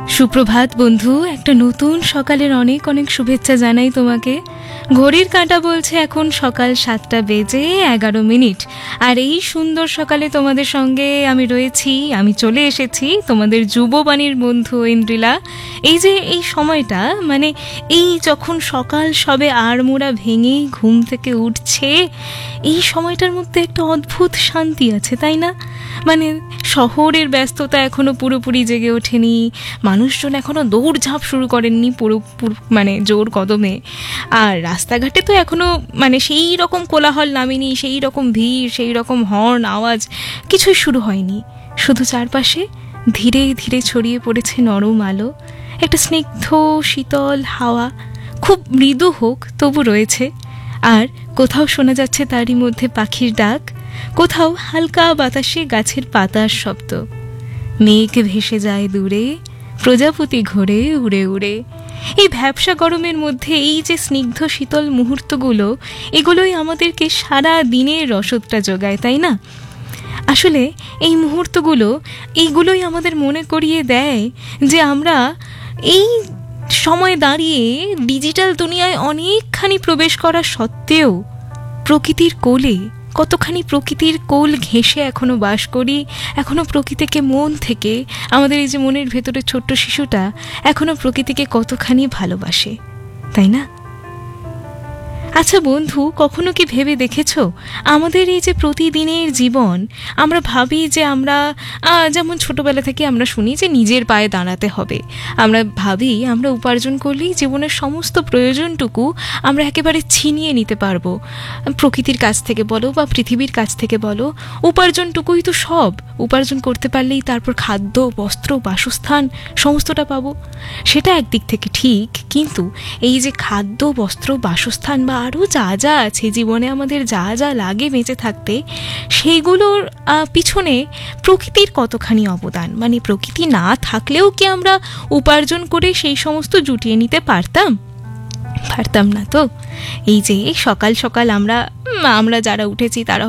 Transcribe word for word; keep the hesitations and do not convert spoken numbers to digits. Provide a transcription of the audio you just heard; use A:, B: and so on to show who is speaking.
A: সুপ্রভাত বন্ধু, একটা নতুন সকালের অনেক অনেক শুভেচ্ছা জানাই তোমাকে। ঘড়ির কাঁটা বলছে এখন সকাল সাতটা বেজে এগারো মিনিট, আর এই সুন্দর সকালে তোমাদের সঙ্গে আমি রয়েছি। আমি চলে এসেছি তোমাদের যুববাণীর বন্ধু ইন্দ্রিলা। এই যে এই সময়টা, মানে এই যখন সকাল সবে আড়মোড়া ভেঙেই ঘুম থেকে উঠছে, এই সময়টার মধ্যে একটা অদ্ভুত শান্তি আছে, তাই না? মানে শহরের ব্যস্ততা এখনো পুরোপুরি জেগে ওঠেনি, মানুষজন এখনো দৌড়ঝাঁপ শুরু করেননি পুরো মানে জোর কদমে, আর রাস্তাঘাটে তো এখনো মানে সেই রকম কোলাহল নামেনি, সেই রকম ভিড়, সেই রকম হর্ন আওয়াজ কিছুই শুরু হয়নি। শুধু চারপাশে ধীরে ধীরে ছড়িয়ে পড়েছে নরম আলো, একটা স্নিগ্ধ শীতল হাওয়া, খুব মৃদু হোক তবু রয়েছে। আর কোথাও শোনা যাচ্ছে তারই মধ্যে পাখির ডাক, কোথাও হালকা বাতাসে গাছের পাতার শব্দ। মেঘ ভেসে যায় দূরে, প্রজাপতি ঘোরে উড়ে উড়ে। এই ভ্যাপসা গরমের মধ্যে এই যে স্নিগ্ধ শীতল মুহূর্তগুলো, এগুলোই আমাদেরকে সারা দিনের রসদটা যোগায়, তাই না? আসলে এই মুহূর্তগুলো, এইগুলোই আমাদের মনে করিয়ে দেয় যে আমরা এই সময় দাঁড়িয়ে ডিজিটাল দুনিয়ায় অনেকখানি প্রবেশ করা সত্ত্বেও প্রকৃতির কোলে, কতখানি প্রকৃতির কোল ঘেঁষে এখনো বাস করি, এখনো প্রকৃতিকে মন থেকে, আমাদের এই যে মনের ভেতরে ছোট্ট শিশুটা এখনো প্রকৃতিকে কতখানি ভালোবাসে, তাই না? আচ্ছা বন্ধু, কখনো কি ভেবে দেখেছো আমাদের এই যে প্রতিদিনের জীবন, আমরা ভাবি যে আমরা যেমন ছোটবেলা থেকে আমরা শুনি যে নিজের পায়ে দাঁড়াতে হবে, আমরা ভাবি আমরা উপার্জন করলেই জীবনের সমস্ত প্রয়োজনটুকু আমরা একেবারে ছিনিয়ে নিতে পারবো, প্রকৃতির কাছ থেকে বলো বা পৃথিবীর কাছ থেকে বলো, উপার্জনটুকুই তো সব, উপার্জন করতে পারলেই তারপর খাদ্য, বস্ত্র, বাসস্থান সমস্তটা পাবো। সেটা একদিক থেকে ঠিক, কিন্তু এই যে খাদ্য, বস্ত্র, বাসস্থান বা আরও যা যা আছে জীবনে, আমাদের যা যা লাগে বেঁচে থাকতে, সেইগুলোর পিছনে প্রকৃতির কতখানি অবদান, মানে প্রকৃতি না থাকলেও কি আমরা উপার্জন করে সেই সমস্ত জুটিয়ে নিতে পারতাম? পারতাম না তো। এই যে সকাল সকাল আমরা আমরা যারা উঠেছি তারা